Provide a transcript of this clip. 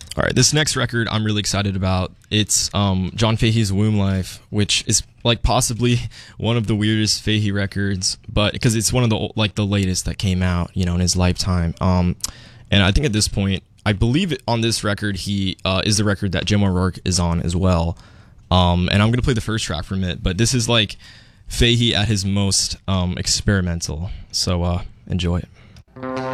All right, this next record I'm really excited about. It's John Fahey's Womb Life, which is like possibly one of the weirdest Fahey records, but because it's one of the latest that came out, in his lifetime. And I think at this point, I believe on this record he is the record that Jim O'Rourke is on as well. And I'm gonna play the first track from it, but this is like Fahey at his most experimental. So enjoy it.